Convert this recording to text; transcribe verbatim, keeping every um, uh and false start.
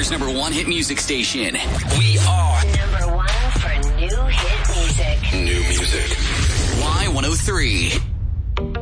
Westerner's number one hit music station. We are number one for new hit music. New music. Y one oh three.